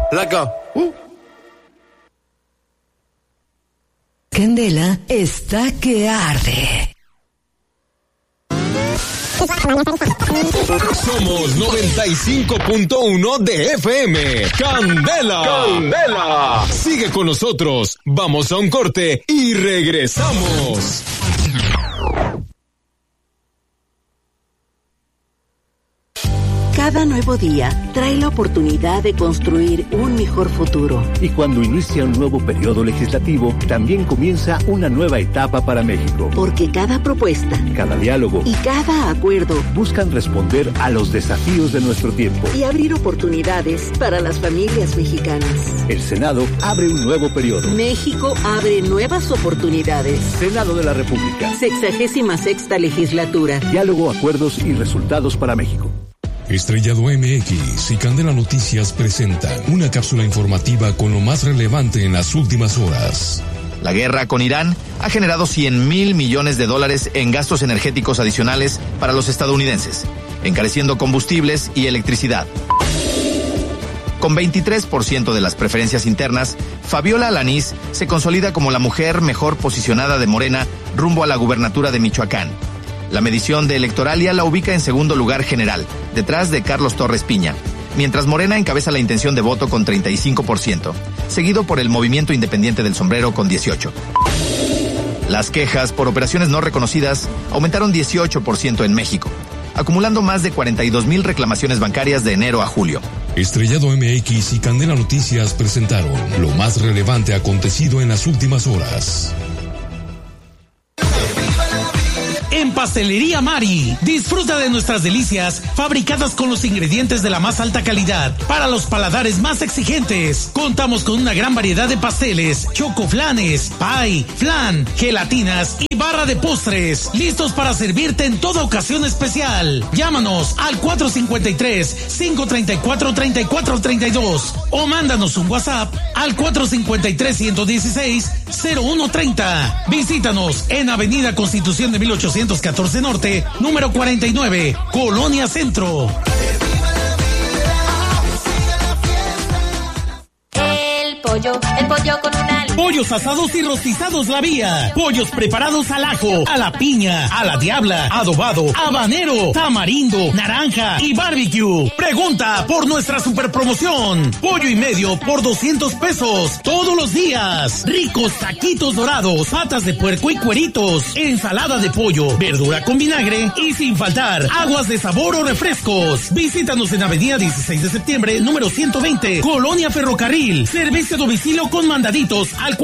Let's go. Candela está que arde. Somos 95.1 de FM. Candela. Candela. Sigue con nosotros. Vamos a un corte y regresamos. Cada nuevo día trae la oportunidad de construir un mejor futuro. Y cuando inicia un nuevo periodo legislativo, también comienza una nueva etapa para México. Porque cada propuesta, cada diálogo y cada acuerdo buscan responder a los desafíos de nuestro tiempo y abrir oportunidades para las familias mexicanas. El Senado abre un nuevo periodo. México abre nuevas oportunidades. Senado de la República. 66ª legislatura. Diálogo, acuerdos y resultados para México. Estrellado MX y Candela Noticias presentan una cápsula informativa con lo más relevante en las últimas horas. La guerra con Irán ha generado $100,000 millones en gastos energéticos adicionales para los estadounidenses, encareciendo combustibles y electricidad. Con 23% de las preferencias internas, Fabiola Alanís se consolida como la mujer mejor posicionada de Morena rumbo a la gubernatura de Michoacán. La medición de Electoralia la ubica en segundo lugar general, detrás de Carlos Torres Piña, mientras Morena encabeza la intención de voto con 35%, seguido por el Movimiento Independiente del Sombrero con 18%. Las quejas por operaciones no reconocidas aumentaron 18% en México, acumulando más de 42,000 reclamaciones bancarias de enero a julio. Estrellado MX y Candela Noticias presentaron lo más relevante acontecido en las últimas horas. En Pastelería Mari, disfruta de nuestras delicias fabricadas con los ingredientes de la más alta calidad para los paladares más exigentes. Contamos con una gran variedad de pasteles, chocoflanes, pie, flan, gelatinas y barra de postres, listos para servirte en toda ocasión especial. Llámanos al 453-534-3432 o mándanos un WhatsApp al 453-116-0130. Visítanos en Avenida Constitución de 1814 Norte, número 49, Colonia Centro. El pollo con una... Pollos asados y rostizados La Vía. Pollos preparados al ajo, a la piña, a la diabla, adobado, habanero, tamarindo, naranja y barbecue. Pregunta por nuestra super promoción. Pollo y medio por 200 pesos todos los días. Ricos taquitos dorados, patas de puerco y cueritos, ensalada de pollo, verdura con vinagre y sin faltar aguas de sabor o refrescos. Visítanos en Avenida 16 de septiembre, número 120, Colonia Ferrocarril. Servicio a domicilio con mandaditos al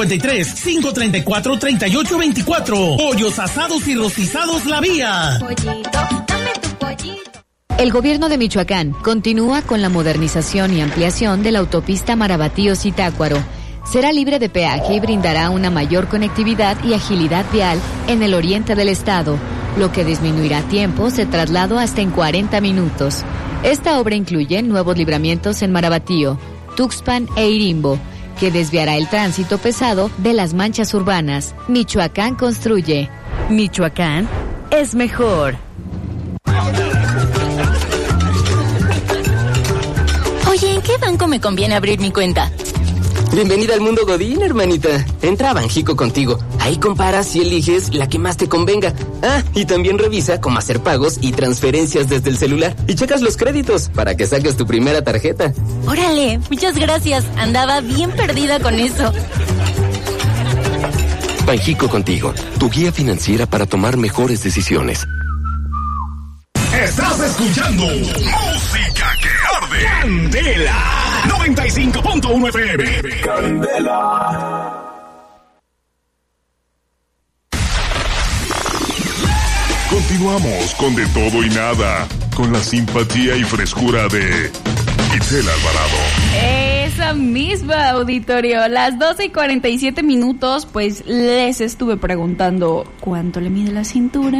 453-534-3824. Pollos asados y rostizados La Vía. Pollito, dame tu pollito. El gobierno de Michoacán continúa con la modernización y ampliación de la autopista Marabatío-Zitácuaro. Será libre de peaje y brindará una mayor conectividad y agilidad vial en el oriente del estado, lo que disminuirá tiempos de traslado hasta en 40 minutos. Esta obra incluye nuevos libramientos en Marabatío, Tuxpan e Irimbo, que desviará el tránsito pesado de las manchas urbanas. Michoacán construye. Michoacán es mejor. Oye, ¿en qué banco me conviene abrir mi cuenta? Bienvenida al mundo Godín, hermanita. Entra a Banjico Contigo. Ahí comparas y eliges la que más te convenga. Ah, y también revisa cómo hacer pagos y transferencias desde el celular. Y checas los créditos para que saques tu primera tarjeta. Órale, muchas gracias. Andaba bien perdida con eso. Banjico Contigo, tu guía financiera para tomar mejores decisiones. Estás escuchando Música que Arde. Candela 95.1 FM. Candela. Continuamos con De Todo y Nada, con la simpatía y frescura de Itzel Alvarado. Esa misma, auditorio. Las 12:47, pues les estuve preguntando ¿cuánto le mide la cintura?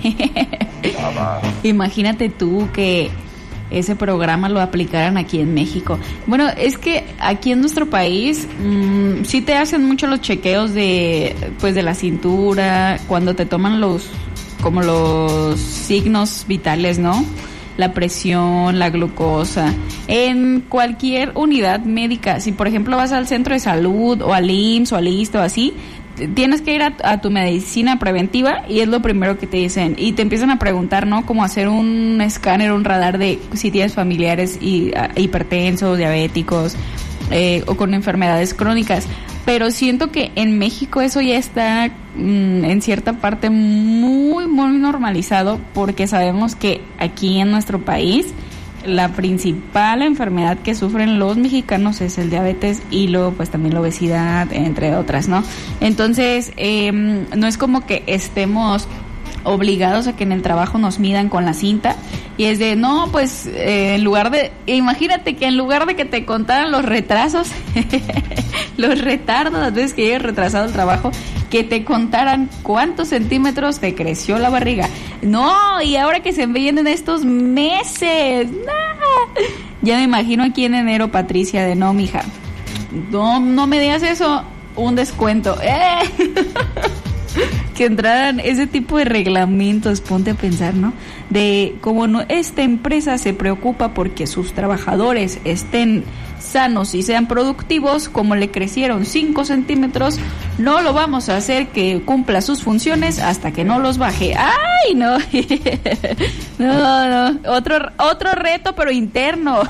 Imagínate tú que ese programa lo aplicaran aquí en México. Bueno, es que aquí en nuestro país sí te hacen mucho los chequeos de la cintura, cuando te toman los signos vitales, ¿no? la presión, la glucosa. En cualquier unidad médica, si por ejemplo vas al centro de salud o al IMSS o al ISSSTE o así, tienes que ir a tu medicina preventiva y es lo primero que te dicen. Y te empiezan a preguntar, ¿no? Cómo hacer un escáner, un radar de si tienes familiares hipertensos, diabéticos o con enfermedades crónicas. Pero siento que en México eso ya está en cierta parte muy, muy normalizado, porque sabemos que aquí en nuestro país la principal enfermedad que sufren los mexicanos es el diabetes y luego pues también la obesidad, entre otras, ¿no? Entonces, no es como que estemos obligados a que en el trabajo nos midan con la cinta y es de, no, pues en lugar de, imagínate que en lugar de que te contaran los retrasos, los retardos, las veces que llegues retrasado al trabajo, que te contaran cuántos centímetros te creció la barriga. No, y ahora que se vienen estos meses, ¡nah! Ya me imagino aquí en enero, Patricia, de no, mija, no me digas eso, un descuento. Que entraran ese tipo de reglamentos, ponte a pensar, ¿no? De cómo no, esta empresa se preocupa porque sus trabajadores estén sanos y sean productivos, como le crecieron 5 centímetros, no lo vamos a hacer que cumpla sus funciones hasta que no los baje. ¡Ay, no! No, otro reto, pero interno.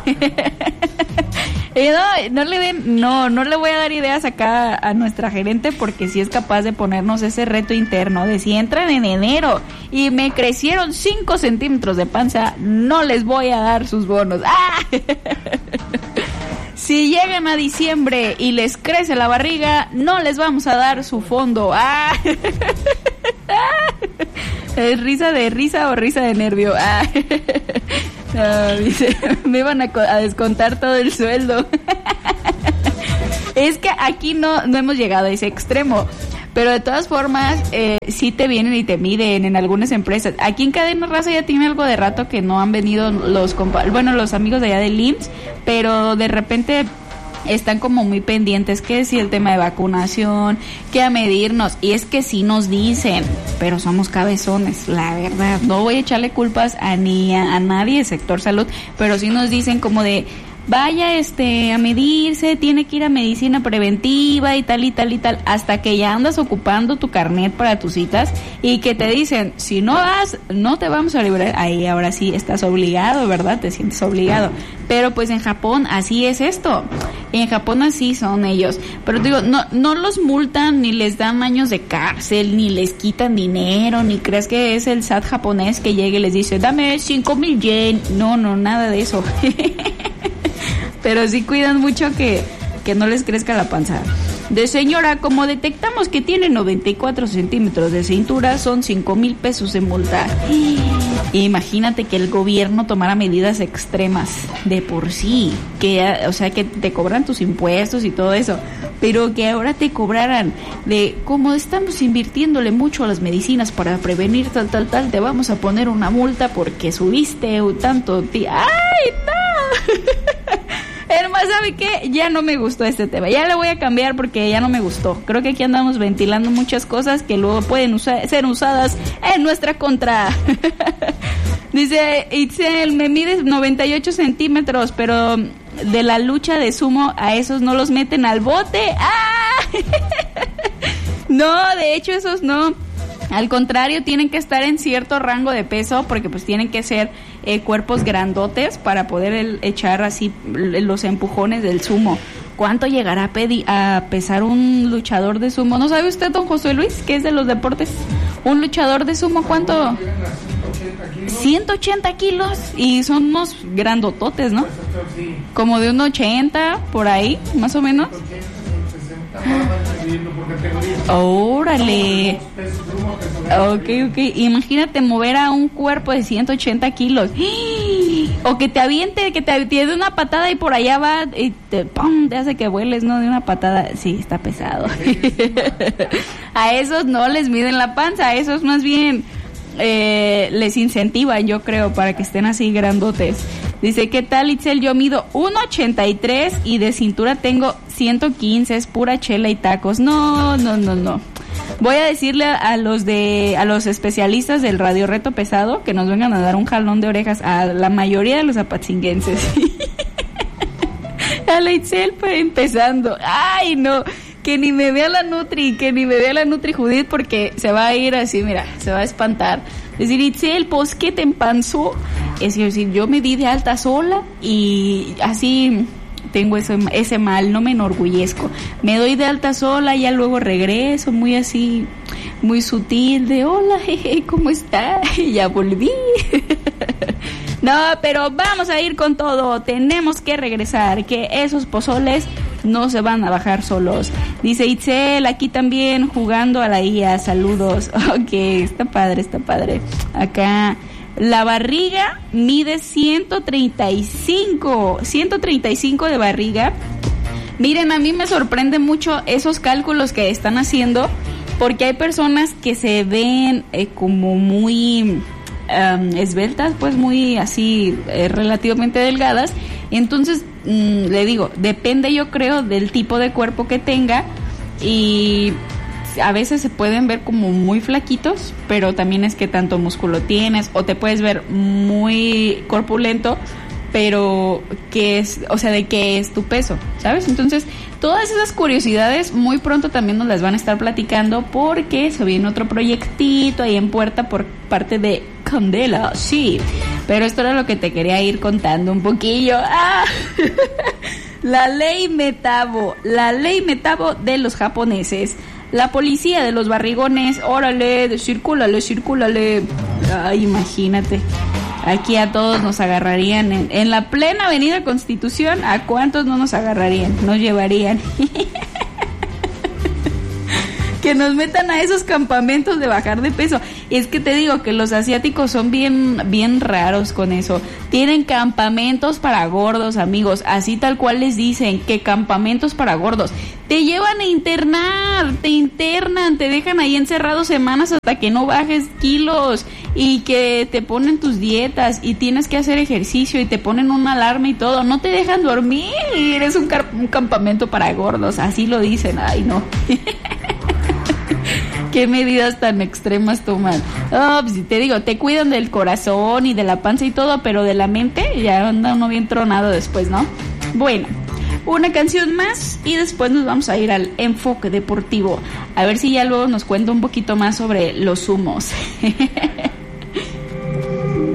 No le voy a dar ideas acá a nuestra gerente, porque si es capaz de ponernos ese reto interno de si entran en enero y me crecieron 5 centímetros de panza, no les voy a dar sus bonos. ¡Ah! Si llegan a diciembre y les crece la barriga, no les vamos a dar su fondo. ¡Ah! ¿Es risa de risa o risa de nervio? ¡Ah! No, dice, me iban a descontar todo el sueldo. Es que aquí no hemos llegado a ese extremo. Pero de todas formas, sí te vienen y te miden en algunas empresas. Aquí en Cadena Raza ya tiene algo de rato que no han venido los amigos de allá del IMSS, pero de repente están como muy pendientes, que si el tema de vacunación, que a medirnos, y es que sí nos dicen, pero somos cabezones, la verdad. No voy a echarle culpas a nadie del sector salud, pero sí nos dicen como de, vaya a medirse, tiene que ir a medicina preventiva y tal, hasta que ya andas ocupando tu carnet para tus citas y que te dicen, si no vas, no te vamos a liberar. Ahí ahora sí estás obligado, ¿verdad? Te sientes obligado. Pero pues en Japón así es esto. En Japón así son ellos. Pero te digo, no los multan, ni les dan años de cárcel, ni les quitan dinero, ni crees que es el SAT japonés que llegue y les dice, dame 5,000 yen. No, nada de eso. Pero sí cuidan mucho que no les crezca la panza. De señora, como detectamos que tiene 94 centímetros de cintura, son 5,000 pesos de multa. Imagínate que el gobierno tomara medidas extremas de por sí, o sea, que te cobran tus impuestos y todo eso, pero que ahora te cobraran de, como estamos invirtiéndole mucho a las medicinas para prevenir tal, te vamos a poner una multa porque subiste tanto. ¡Ay, no! Además, ¿sabe qué? Ya no me gustó este tema. Ya le voy a cambiar porque ya no me gustó. Creo que aquí andamos ventilando muchas cosas que luego pueden ser usadas en nuestra contra. Dice Itzel, me mides 98 centímetros, pero de la lucha de sumo a esos no los meten al bote. ¡Ah! No, de hecho esos no. Al contrario, tienen que estar en cierto rango de peso porque pues tienen que ser cuerpos grandotes para poder echar así los empujones del sumo. ¿Cuánto llegará a pesar un luchador de sumo? ¿No sabe usted, don José Luis, que es de los deportes? ¿Un luchador de sumo cuánto? 180 kilos y son unos grandototes, ¿no? Como de un 80 por ahí, más o menos. ¡Órale! Ok. Imagínate mover a un cuerpo de 180 kilos. O que te aviente, que te dé una patada y por allá va y te hace que vueles, ¿no? De una patada. Sí, está pesado. A esos no les miden la panza, a esos más bien les incentivan, yo creo, para que estén así grandotes. Dice, ¿qué tal, Itzel? Yo mido 1.83 y de cintura tengo 115, es pura chela y tacos. No. Voy a decirle a los especialistas del Radio Reto Pesado que nos vengan a dar un jalón de orejas a la mayoría de los apatzinguenses. A la Itzel empezando. Ay, no, que ni me vea la Nutri Judith, porque se va a ir así, mira, se va a espantar. Decir, Itzel, pues, ¿qué te empanzó? Es decir, yo me di de alta sola y así tengo ese mal, no me enorgullezco. Me doy de alta sola y ya luego regreso, muy así, muy sutil, de hola, jeje, ¿cómo está? Y ya volví. No, pero vamos a ir con todo, tenemos que regresar, que esos pozoles no se van a bajar solos. Dice Itzel, aquí también jugando a la IA, saludos. Ok, está padre. Acá, la barriga mide 135 de barriga. Miren, a mí me sorprende mucho esos cálculos que están haciendo, porque hay personas que se ven como muy esbeltas, pues muy así, relativamente delgadas. Entonces, le digo, depende, yo creo, del tipo de cuerpo que tenga, y a veces se pueden ver como muy flaquitos, pero también es que tanto músculo tienes, o te puedes ver muy corpulento, pero que es, o sea, de qué es tu peso, ¿sabes? Entonces, todas esas curiosidades muy pronto también nos las van a estar platicando, porque se viene otro proyectito ahí en puerta por parte de Candela, sí. Pero esto era lo que te quería ir contando un poquillo. ¡Ah! La ley Metabo de los japoneses. La policía de los barrigones, órale, circúlale. Ay, imagínate. Aquí a todos nos agarrarían en la plena avenida Constitución. ¿A cuántos no nos agarrarían? Nos llevarían. Que nos metan a esos campamentos de bajar de peso. Y es que te digo que los asiáticos son bien raros con eso. Tienen campamentos para gordos, amigos. Así tal cual les dicen, que campamentos para gordos. Te llevan a internar, te internan, te dejan ahí encerrado semanas hasta que no bajes kilos, y que te ponen tus dietas y tienes que hacer ejercicio y te ponen una alarma y todo. No te dejan dormir. Es un campamento para gordos. Así lo dicen. Ay, no. ¿Qué medidas tan extremas toman? Oh, pues te digo, te cuidan del corazón y de la panza y todo, pero de la mente ya anda uno bien tronado después, ¿no? Bueno, una canción más y después nos vamos a ir al enfoque deportivo. A ver si ya luego nos cuenta un poquito más sobre los humos.